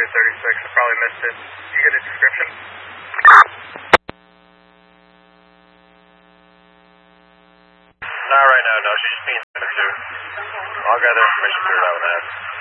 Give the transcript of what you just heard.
36. I probably missed it. Did you get a description? Not right now, no. She's just being tender too. I'll gather information through that with that.